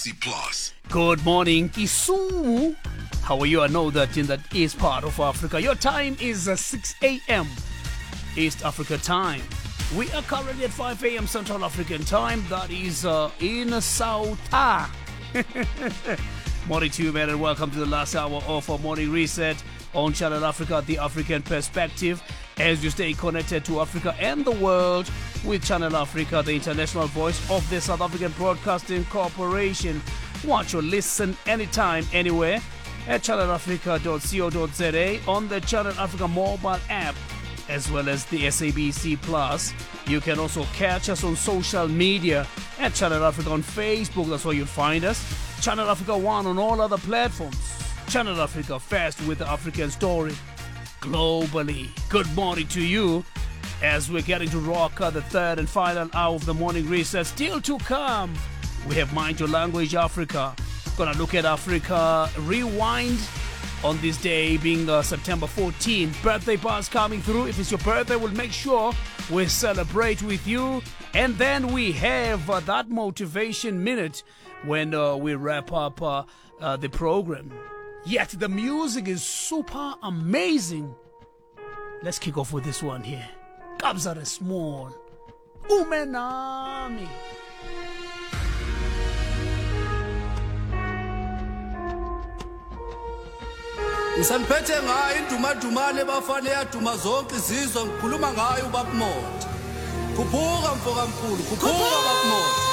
SABC Plus. Good morning, Kisumu. How are you? I know that in that east part of Africa, your time is 6 a.m. East Africa time. We are currently at 5 a.m. Central African time. That is in South. Morning to you, man, and welcome to the last hour of our morning reset on Channel Africa, the African perspective, as you stay connected to Africa and the world with Channel Africa, the international voice of the South African Broadcasting Corporation. Watch or listen anytime, anywhere at channelafrica.co.za, on the Channel Africa mobile app, as well as the SABC Plus. You can also catch us on social media at Channel Africa on Facebook. That's where you'll find us. Channel Africa 1 on all other platforms. Channel Africa Fast with the African story globally. Good morning to you as we're getting to rock the third and final hour of the morning reset. Still to come, we have Mind Your Language Africa. Gonna look at Africa Rewind on this day being September 14. Birthday bars coming through. If it's your birthday, we'll make sure we celebrate with you. And then we have that motivation minute when we wrap up the program. Yet the music is super amazing. Let's kick off with this one here. Kabza the Small. Umenami. Ngisaniphethe ngayo indumadumane bafane yaduma zonke izizwe ngikhuluma ngayo ubabumota. Khuphuka mfoka mkhulu, khuphuka babumota.